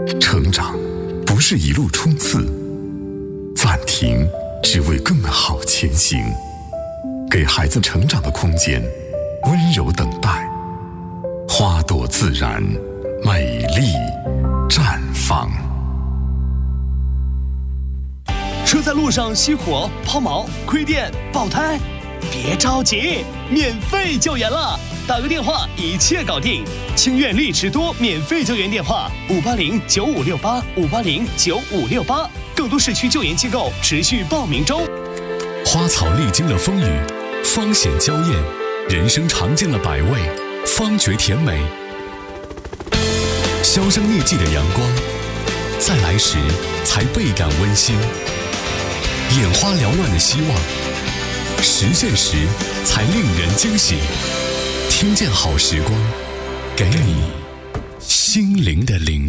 成长不是一路冲刺，暂停只为更好前行。给孩子成长的空间，温柔等待，花朵自然，美丽绽放。 车在路上熄火、抛锚、亏电、爆胎，别着急，免费救援了！打个电话，一切搞定。清苑丽驰多免费救援电话：580-9568，580-9568。更多市区救援机构持续报名中。 花草历经了风雨，芳显娇艳；人生尝尽了百味，方觉甜美。销声匿迹的阳光，再来时才倍感温馨。眼花缭乱的希望，实现时才令人惊喜。听见好时光，给你心灵的聆听。